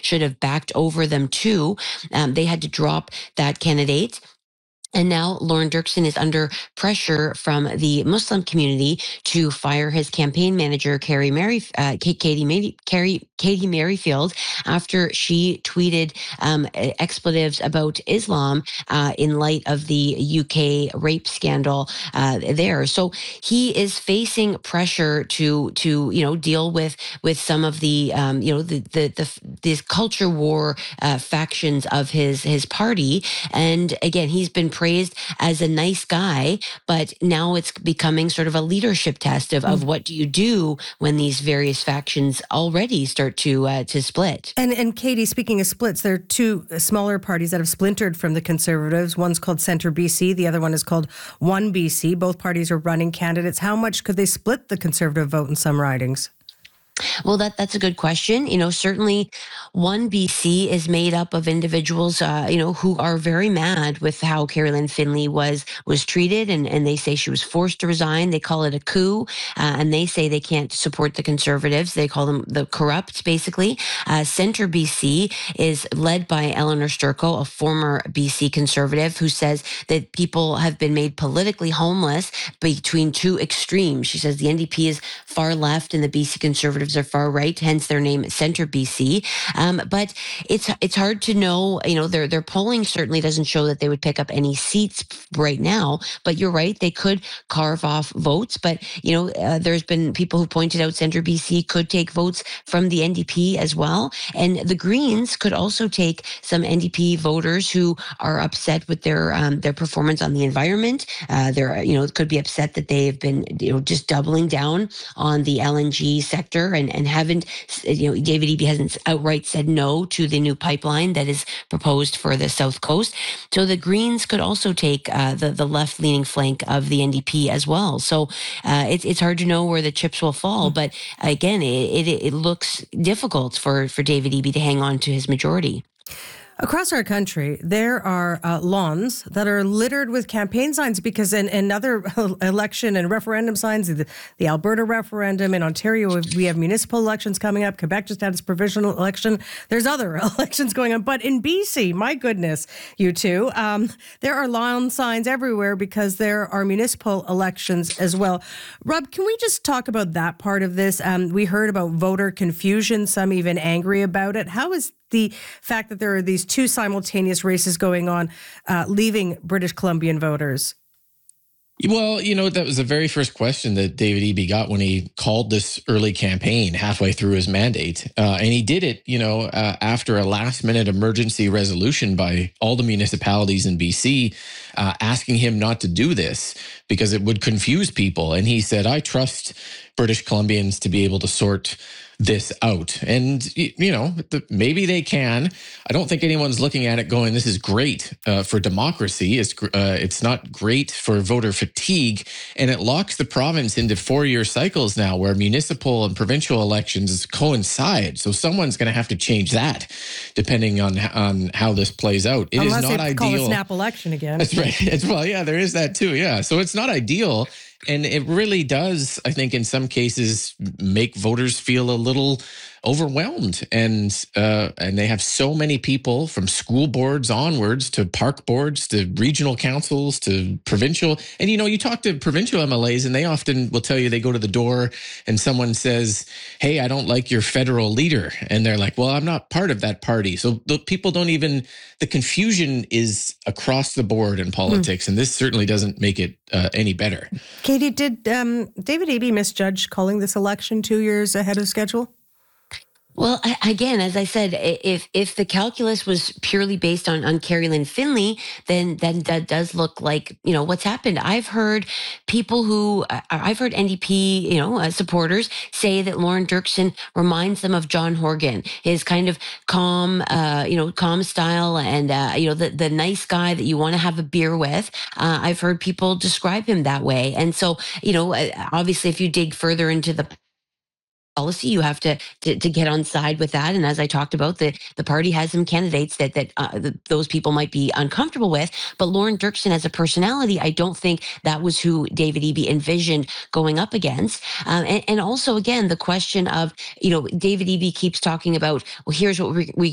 should have backed over them too. They had to drop that candidate. And now Lauren Dirksen is under pressure from the Muslim community to fire his campaign manager, Katie Merrifield, after she tweeted expletives about Islam in light of the UK rape scandal there. So he is facing pressure to deal with some of the these culture war factions of his party. And again, he's been praised as a nice guy, but now it's becoming sort of a leadership test of what do you do when these various factions already start to split. And Katie, speaking of splits, there are two smaller parties that have splintered from the Conservatives. One's called Centre BC. The other one is called One BC. Both parties are running candidates. How much could they split the Conservative vote in some ridings? Well, that's a good question. Certainly One BC is made up of individuals, who are very mad with how Carolyn Finley was treated. And they say she was forced to resign. They call it a coup. And they say they can't support the Conservatives. They call them the corrupt, basically. Centre BC is led by Eleanor Sturko, a former BC Conservative, who says that people have been made politically homeless between two extremes. She says the NDP is far left and the BC Conservatives are far right, hence their name Centre BC. But it's hard to know. Their polling certainly doesn't show that they would pick up any seats right now. But you're right, they could carve off votes. But there's been people who pointed out Centre BC could take votes from the NDP as well, and the Greens could also take some NDP voters who are upset with their performance on the environment. Could be upset that they have been just doubling down on the LNG sector and haven't, David Eby hasn't outright said no to the new pipeline that is proposed for the South Coast. So the Greens could also take the left-leaning flank of the NDP as well. So it's hard to know where the chips will fall. But again, it looks difficult for David Eby to hang on to his majority. Across our country, there are lawns that are littered with campaign signs because in other election and referendum signs, the Alberta referendum, in Ontario, we have municipal elections coming up. Quebec just had its provincial election. There's other elections going on. But in BC, my goodness, you two, there are lawn signs everywhere because there are municipal elections as well. Rob, can we just talk about that part of this? We heard about voter confusion, some even angry about it. How is the fact that there are these two simultaneous races going on leaving British Columbian voters? Well, that was the very first question that David Eby got when he called this early campaign halfway through his mandate. And he did it, after a last-minute emergency resolution by all the municipalities in BC asking him not to do this because it would confuse people. And he said, I trust British Columbians to be able to sort this out. And, maybe they can. I don't think anyone's looking at it going, this is great for democracy. It's not great for voter fatigue. And it locks the province into 4-year cycles now where municipal and provincial elections coincide. So someone's going to have to change that depending on how this plays out. It Unless is not they ideal. Call a snap election again. That's right. There is that too. Yeah. So it's not ideal. And it really does, I think, in some cases, make voters feel a little overwhelmed. And they have so many people from school boards onwards to park boards to regional councils to provincial. And, you talk to provincial MLAs and they often will tell you they go to the door and someone says, hey, I don't like your federal leader. And they're like, well, I'm not part of that party. So the people don't even, the confusion is across the board in politics. And this certainly doesn't make it any better. Katie, did David Eby misjudge calling this election 2 years ahead of schedule? Well, again, as I said, if the calculus was purely based on Carolyn Finley, then that does look like, what's happened. I've heard NDP, supporters say that Lauren Dirksen reminds them of John Horgan, his kind of calm style and, the nice guy that you want to have a beer with. I've heard people describe him that way. And so, obviously, if you dig further into the policy, you have to get on side with that. And as I talked about, the party has some candidates that those people might be uncomfortable with. But Lauren Dirksen as a personality, I don't think that was who David Eby envisioned going up against. And also, again, the question of, David Eby keeps talking about, well, here's what we